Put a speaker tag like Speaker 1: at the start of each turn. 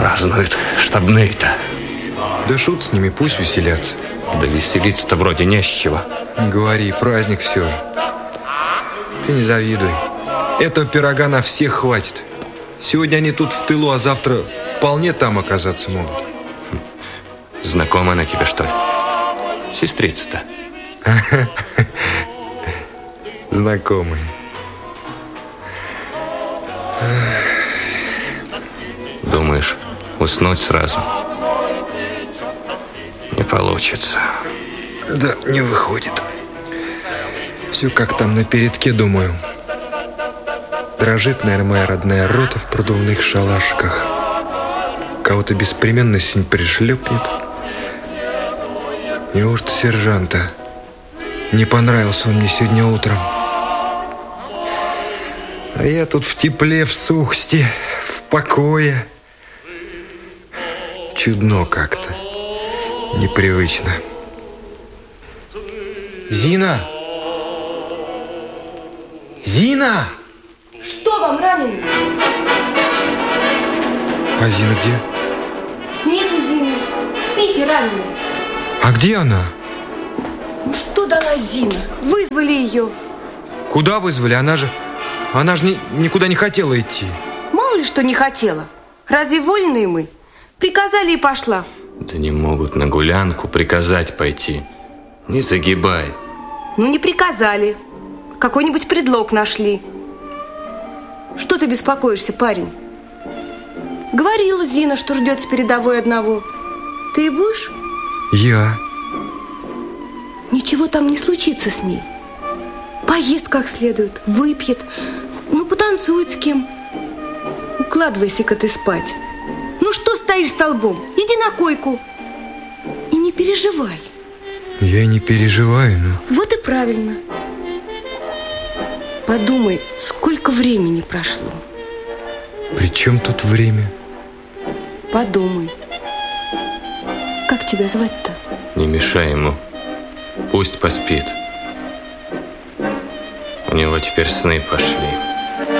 Speaker 1: празднуют штабные-то?
Speaker 2: Да шут с ними, пусть веселятся.
Speaker 1: Да веселиться-то вроде не с чего.
Speaker 2: Не говори, праздник все же. Ты не завидуй. Этого пирога на всех хватит. Сегодня они тут в тылу, а завтра вполне там оказаться могут.
Speaker 1: Знакома она тебе, что ли? Сестрица-то.
Speaker 2: Знакомые.
Speaker 1: Думаешь, уснуть сразу? Не получится.
Speaker 2: Да, не выходит. Все как там на передке, думаю. Дрожит, наверное, моя родная рота в продувных шалашках. Кого-то беспременно сегодня пришлепнет. Неужто сержанта? Не понравился он мне сегодня утром. А я тут в тепле, в сухости, в покое. Чудно как-то. Непривычно. Зина! Зина!
Speaker 3: Что вам, раненый?
Speaker 2: А Зина где?
Speaker 3: Нету Зины. Спите, раненый.
Speaker 2: А где она?
Speaker 3: Ну что дала Зина? Вызвали ее.
Speaker 2: Куда вызвали? Она же никуда не хотела идти.
Speaker 3: Мало ли что не хотела. Разве вольные мы? Приказали и пошла.
Speaker 1: Да не могут на гулянку приказать пойти. Не загибай.
Speaker 3: Ну не приказали. Какой-нибудь предлог нашли. Что ты беспокоишься, парень? Говорила Зина, что ждет с передовой одного. Ты и будешь?
Speaker 2: Я.
Speaker 3: Ничего там не случится с ней. Поест как следует, выпьет, ну потанцует с кем. Укладывайся-ка ты спать. Ну что стоишь столбом? Иди на койку. И не переживай.
Speaker 2: Я не переживаю, но...
Speaker 3: Вот и правильно. Подумай, сколько времени прошло.
Speaker 2: При чем тут время?
Speaker 3: Подумай. Как тебя звать-то?
Speaker 1: Не мешай ему. Пусть поспит. У него теперь сны пошли.